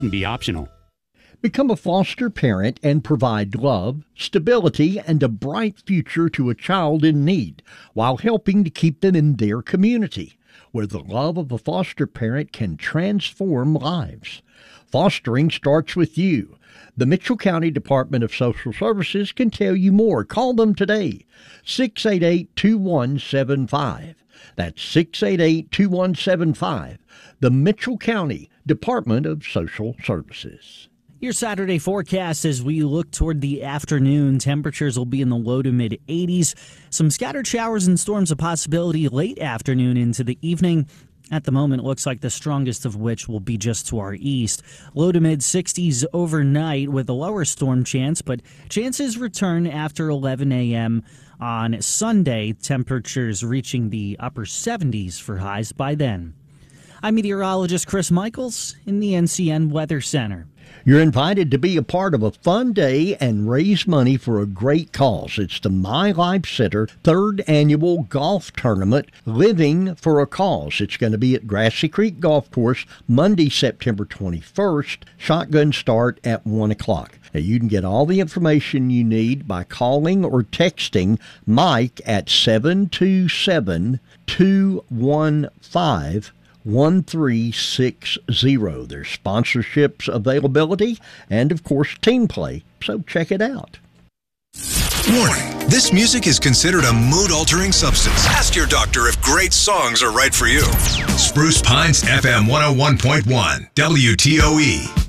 be optional. Become a foster parent and provide love, stability, and a bright future to a child in need while helping to keep them in their community, where the love of a foster parent can transform lives. Fostering starts with you. The Mitchell County Department of Social Services can tell you more. Call them today, 688-2175. That's 688-2175. The Mitchell County Department of Social Services. Your Saturday forecast as we look toward the afternoon. Temperatures will be in the low to mid 80s. Some scattered showers and storms a possibility late afternoon into the evening. At the moment, it looks like the strongest of which will be just to our east. Low to mid 60s overnight with a lower storm chance, but chances return after 11 a.m. on Sunday. Temperatures reaching the upper 70s for highs by then. I'm meteorologist Chris Michaels in the NCN Weather Center. You're invited to be a part of a fun day and raise money for a great cause. It's the My Life Center 3rd Annual Golf Tournament, Living for a Cause. It's going to be at Grassy Creek Golf Course Monday, September 21st. Shotgun start at 1 o'clock. Now, you can get all the information you need by calling or texting Mike at 727-215-1360. There's sponsorships availability and, of course, team play. So check it out. Warning, this music is considered a mood-altering substance. Ask your doctor if great songs are right for you. Spruce Pines FM 101.1 WTOE.